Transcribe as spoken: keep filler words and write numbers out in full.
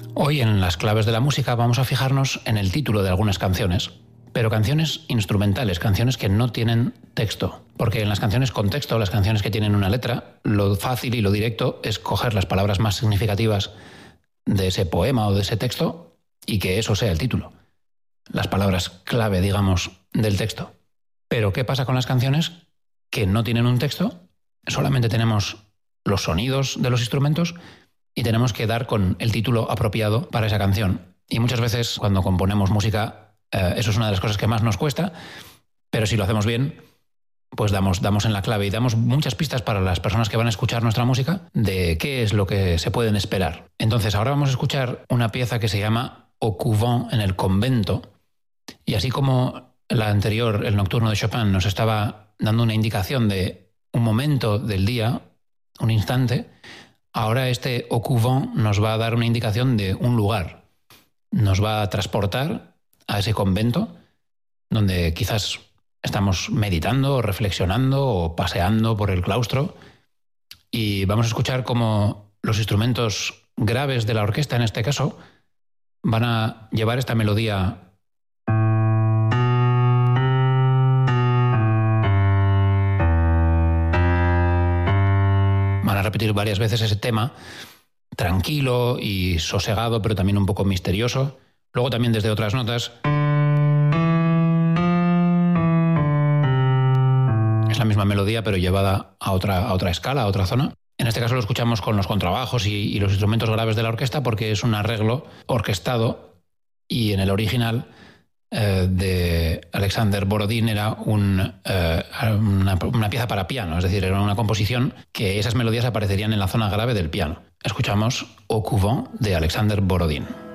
Hoy en las claves de la música vamos a fijarnos en el título de algunas canciones, pero canciones instrumentales, canciones que no tienen texto. Porque en las canciones con texto, las canciones que tienen una letra, lo fácil y lo directo es coger las palabras más significativas de ese poema o de ese texto y que eso sea el título. Las palabras clave, digamos, del texto. Pero ¿qué pasa con las canciones que no tienen un texto? Solamente tenemos los sonidos de los instrumentos y tenemos que dar con el título apropiado para esa canción. Y muchas veces cuando componemos música, eh, eso es una de las cosas que más nos cuesta, pero si lo hacemos bien, pues damos, damos en la clave y damos muchas pistas para las personas que van a escuchar nuestra música de qué es lo que se pueden esperar. Entonces ahora vamos a escuchar una pieza que se llama Au couvent, en el convento, y así como la anterior, el nocturno de Chopin, nos estaba dando una indicación de un momento del día, un instante, ahora este Au couvent nos va a dar una indicación de un lugar. Nos va a transportar a ese convento donde quizás estamos meditando, o reflexionando o paseando por el claustro y vamos a escuchar cómo los instrumentos graves de la orquesta, en este caso, van a llevar esta melodía van a repetir varias veces ese tema, tranquilo y sosegado, pero también un poco misterioso. Luego también desde otras notas. Es la misma melodía, pero llevada a otra, a otra escala, a otra zona. En este caso lo escuchamos con los contrabajos y, y los instrumentos graves de la orquesta porque es un arreglo orquestado y en el original eh, de Alexander Borodín era un, eh, una, una pieza para piano, es decir, era una composición que esas melodías aparecerían en la zona grave del piano. Escuchamos Au couvent de Alexander Borodín.